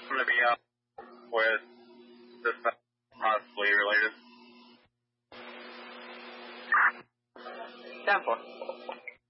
going to be up with this possibly related. 10-4.